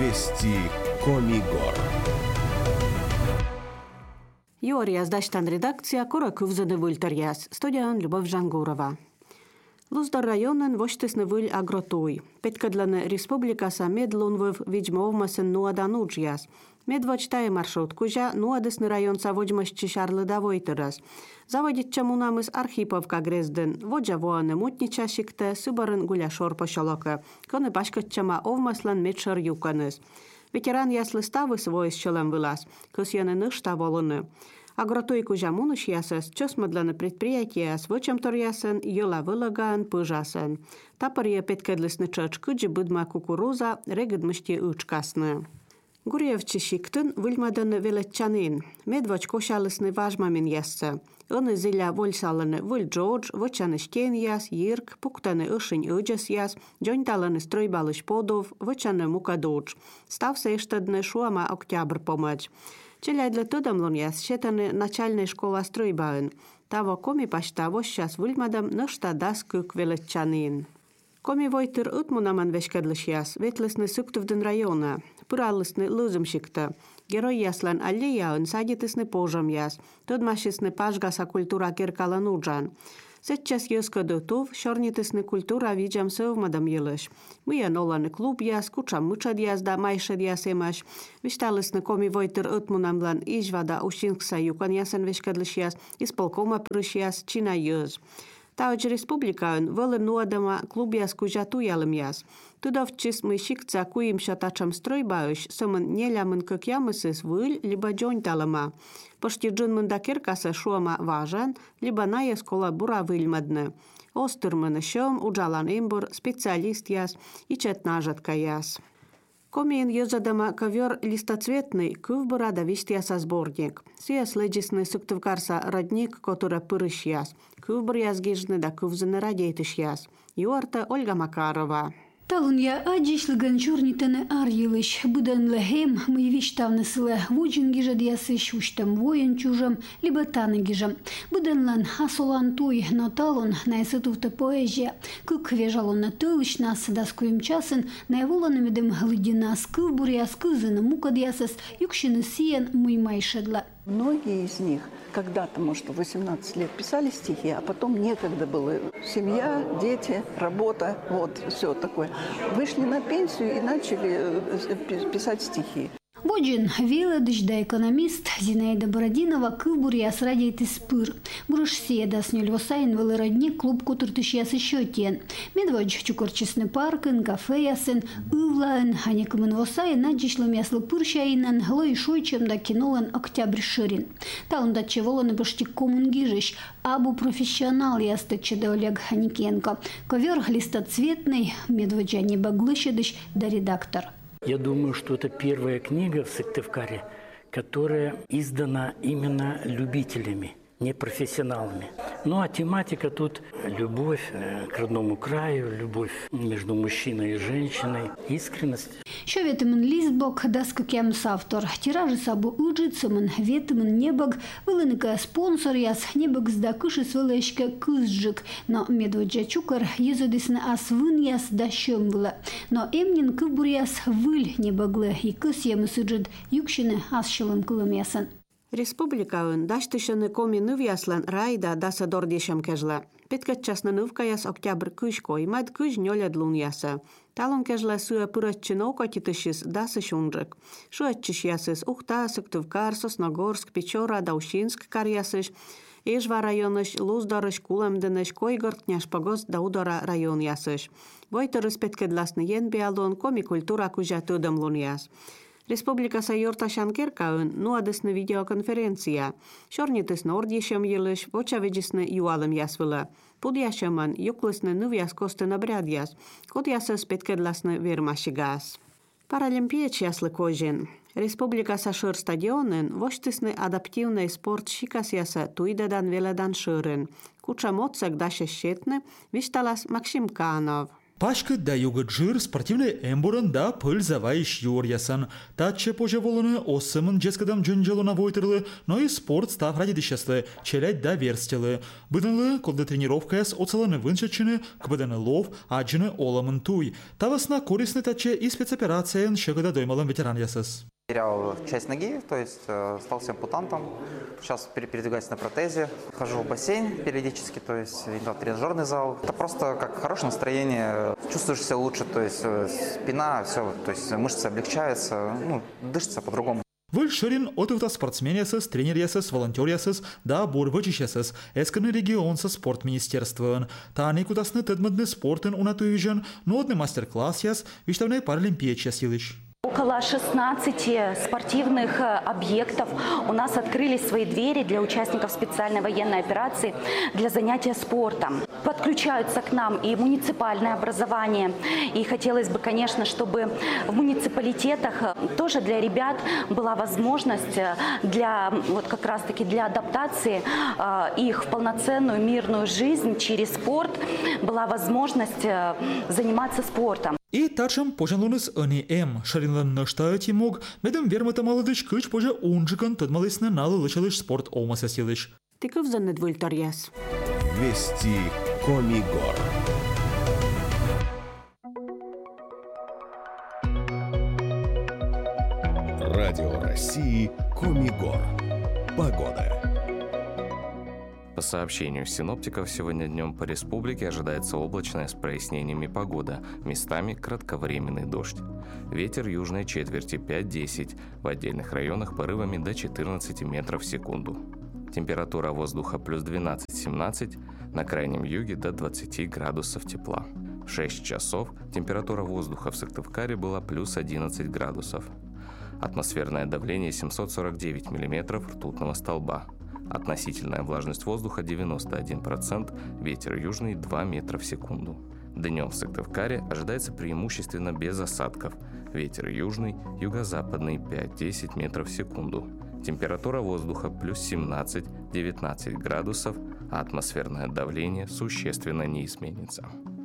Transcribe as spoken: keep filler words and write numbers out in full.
Вести Комигор. Юорияс даштан редакция кора кувзаны выльтаряс. Студиян Любовь Жангурова. Луздар районын воштысны выль агротуй. Петкадланы республикаса медлунвыв видьмовмасын нуадан уджяс. Медвочтая маршрут кужа нуадысны район саводьмащи шарлыда войтырас. Заводит чамунамыс Архиповка грезден. Воджа воаны мутничашикте сыбарын гуляшор пошолока. Коны пашкатчама овмаслан медшар юканыс. Ветеран яслы ставы свой щелем вылаз. Кысьяны нышта волыны. Агротуй кужа муныш ясас, чосмадланы предприятия с вычем торясын, йола вылаган, пыжасын. Тапарья петкедлысны чач кыджи быдма кукуруза, регыдмышти ычкасны. Гурьевчи шиктын выльмаданы велетчанин. Медвоч кошалысны важмамин ясса. Ыны зиля вольсалыны выль джодж, вычаны штен яс, йырк, пуктаны ышынь ыджас яс, джонталыны стройбалыш подов, вычаны мукадодж. Стався эштадны шуама октябрь помач. Челя для тодамлон яс щетаны начальная школа стройбаын. Таво коми пашта вощас выльмадам нышта дас кык велетчанин. Коми войтыр утмунаман вешкадлыш яс, ветлысны суктывдын района. Пыралысны лызымшикта. Герой яслан аллеяын садитысны пожам яс. Тодмашисны пашгаса культура керкалан уджан. Сейчас йоскады тув, шорнитысны культура виджам сövмадам йылыш. Мыян оланы клуб яс, кучам мычад яс да майшад яс эмаш. Вишталысны коми войтыр утмунамлан ижвада ушинкса юкан ясан вешкадлыш яс, исполкома прыш яс, чина йыз. Таоч республикаын вылы нуадама клуб яс кужа туялым яс. Тудовчис мы шикца куим шатачам стройбаюш, сымын нелямын кык ямысыз выль, либо джонталыма. Пошти джунмын да керкаса шуама важан, либо на скола бура выльмадны. Остырмыны шым, уджалан имбур, специалист яс, и четнажатка яс. Комин йозадама ковер листоцветный, кывбыра да виштяса сборник. Сиас леджисны суктывкарса родник, который пырыш яс. Кывбыр яс гижны да кывзыны радейтыш яс. Юарта Ольга Макарова. Талунья адишлыган чурнитаны ар йылыш. Быдан лехем мы виштавны сылы вуджин гижад ясыш уштам воин чужам, либо таны гижам. Быдан лан асолан туй, но талун на эсытувта поэзия. Кык вежалон на тылыш нас даскуем часын, на еволаны медем глыдина скывбур яс кызыны мукад ясас, юкшины сиен муймай шедла. Многие из них когда-то, может, в восемнадцать лет писали стихи, а потом некогда было. Семья, дети, работа, вот, все такое. Вышли на пенсию и начали писать стихи. Воджин веледыш да экономист Зинаида Бородинова кывбур яс радейты спыр. Бурыш седа снюль восайн вылы родник клуб кутыртыш яс еще тен. Медводж чукорчесны паркын, кафе ясын, ывлаын, анекымын восайн наджишлым яслы пыршайынан, глой шойчем да кинолан октябрь ширин. Таун датче воланы почти комунгижиш, абу профессионал ястыче да Олег Ханикенко. Ковер листоцветный, медводжа не баглышедыш да редактор. Я думаю, что это первая книга в Сыктывкаре, которая издана именно любителями, не профессионалами. Ну а тематика тут любовь к родному краю, любовь между мужчиной и женщиной, искренность. Що ветимен листбок даскакемс автор. Тиражи сабу уджицамен, ветимен небаг, вылыныкая спонсор яс, небаг сдакыши свылешке кызджик. Но медводжа чукар езодисны ас вын яс да шем вла. Но эмнин кывбур яс выль небаглы, и кыз емы сыджид юкшины ас шылым кылым ясан. Республикаын даштышыны коми ныв яслан райда даса дордешем кежла. Петкатчасны нывка яс октябрь кыш коймад кыш нёлядлун яса. Талон кежла суя пыраччын окотитышис дасы шунжык. Шуатчыш ясыс Ухта, Сыктывкар, Сосногорск, Печора, Даушинск карьясыш. Эжва районыш, Луздарыш, Кулемдыныш, Койгорт, Погос, Даудора район ясыш. Войтырыс петкедласны ен биалон коми культура кужа тыдымлун яс. Республика сайорташан керкаын нуадысны видеоконференция. Шорнитысны ордешем йылыш, вочаведжисны юалым ясвыла. Пудяшеман юклысны нув яс костын обряд яс. Код ясыс петкедласны вермашигас. Паралимпиеч яслы кожен. Республика сашыр стадионын воштысны адаптивный спорт шикас яса туйдадан веладан шырын. Куча моцак даша щетны вишталас Максим Канов. Пашка да югы джир спортивный эмбуран да пыль заваиш юрьясан. Татче пожеволаны осымын жескадам джунджелуна войтырлы, но и спорт став ради дешеслы, челять да верстелы. Быдынлы, колда тренировка с оцеланы вынчачыны, кбыданы лов, аджины оламын туй. Тавасна корисны татче и спецоперация шегода доймалым ветеран ясыс. Терял часть ноги, то есть э, стал ампутантом. Сейчас передвигаюсь на протезе. Хожу в бассейн периодически, то есть иногда тренажерный зал. Это просто как хорошее настроение. Чувствуешь себя лучше, то есть э, спина, все, то есть мышцы облегчаются, ну, дышится по-другому. Выль ширин отывта спортсмен ясыз, тренер ясыз, волонтер ясыз, да бур вычищ ясыз, эсканы регион со спортминистерствын. Таны кудасны тедмадны спортын унатуюжен, нодный мастер-класс яс, виштавный паралимпиеч ясилыч. Около шестнадцати спортивных объектов у нас открыли свои двери для участников специальной военной операции для занятия спортом. Подключаются к нам и муниципальное образование. И хотелось бы, конечно, чтобы в муниципалитетах тоже для ребят была возможность для, вот как раз-таки для адаптации э, их в полноценную мирную жизнь через спорт, была возможность э, заниматься спортом. И тачам пожалуныс они эм, шаринлан наштають мог, медем вермата молодыч кыч пожа унжикан тадмалысны налы лычалыш спорт олмаса силыш. Тиков за недвольтарьяс. Вести Комигор. Радио России Комигор. Погода. По сообщению синоптиков, сегодня днем по республике ожидается облачная с прояснениями погода, местами кратковременный дождь. Ветер южной четверти пять-десять, в отдельных районах порывами до четырнадцати метров в секунду. Температура воздуха плюс двенадцать-семнадцать, на крайнем юге до двадцати градусов тепла. В шесть часов температура воздуха в Сыктывкаре была плюс одиннадцать градусов. Атмосферное давление семьсот сорок девять миллиметров ртутного столба. Относительная влажность воздуха девяносто один процент, ветер южный два метра в секунду. Днем в Сыктывкаре ожидается преимущественно без осадков. Ветер южный, юго-западный пять-десять метров в секунду. Температура воздуха плюс семнадцать-девятнадцать градусов, а атмосферное давление существенно не изменится.